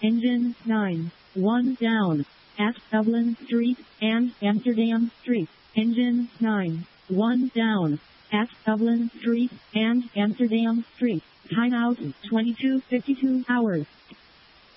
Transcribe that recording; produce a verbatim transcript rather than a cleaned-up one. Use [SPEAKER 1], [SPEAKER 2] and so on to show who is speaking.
[SPEAKER 1] Engine nine, one down, at Dublin Street and Amsterdam Street. Engine nine, one down, at Dublin Street and Amsterdam Street. Time out twenty-two fifty-two hours.